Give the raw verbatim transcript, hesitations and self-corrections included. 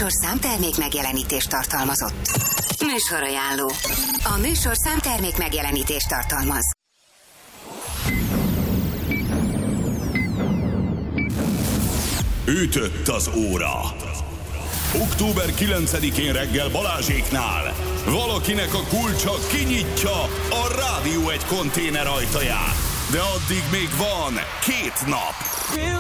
műsor számtermék megjelenítést tartalmazott. Műsorajánló. A műsor számtermék megjelenítést tartalmaz. Ütött az óra. október kilencedikén reggel Balázséknál valakinek a kulcsa kinyitja a Rádió egy konténer ajtaját. De addig még van két nap.